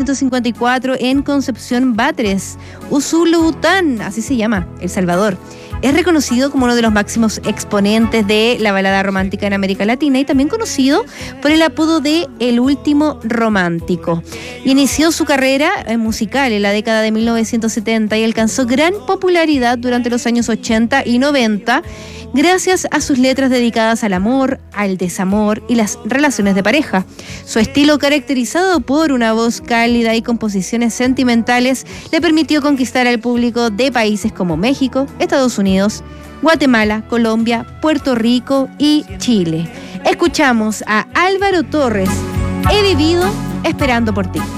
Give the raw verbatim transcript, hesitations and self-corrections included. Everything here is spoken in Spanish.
novecientos cincuenta y cuatro en Concepción Batres, Usulután, así se llama, El Salvador. Es reconocido como uno de los máximos exponentes de la balada romántica en América Latina y también conocido por el apodo de El Último Romántico. Inició su carrera musical en la década de mil novecientos setenta y alcanzó gran popularidad durante los años ochenta y noventa gracias a sus letras dedicadas al amor, al desamor y las relaciones de pareja. Su estilo, caracterizado por una voz cálida y composiciones sentimentales, le permitió conquistar al público de países como México, Estados Unidos, Guatemala, Colombia, Puerto Rico y Chile. Escuchamos a Álvaro Torres, He vivido esperando por ti.